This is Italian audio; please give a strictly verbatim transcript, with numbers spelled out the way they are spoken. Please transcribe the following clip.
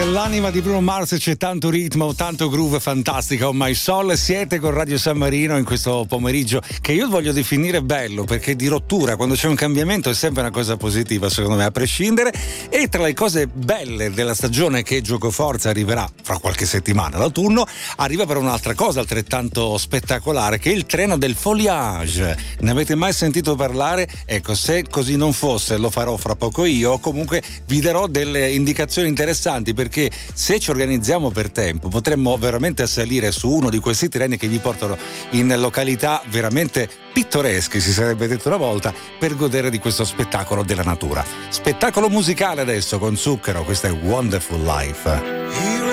nell'anima di Bruno Mars c'è tanto ritmo, tanto groove fantastico. Oh my soul, siete con Radio San Marino in questo pomeriggio che io voglio definire bello, perché di rottura, quando c'è un cambiamento, è sempre una cosa positiva, secondo me, a prescindere. E tra le cose belle della stagione che Giocoforza arriverà fra qualche settimana, l'autunno, arriva per un'altra cosa altrettanto spettacolare, che è il treno del foliage. Ne avete mai sentito parlare? Ecco, se così non fosse, lo farò fra poco io. Comunque vi darò delle indicazioni interessanti, perché se ci organizziamo per tempo potremmo veramente salire su uno di questi treni che vi portano in località veramente pittoresche, si sarebbe detto una volta, per godere di questo spettacolo della natura. Spettacolo musicale adesso con Zucchero, questo è Wonderful Life.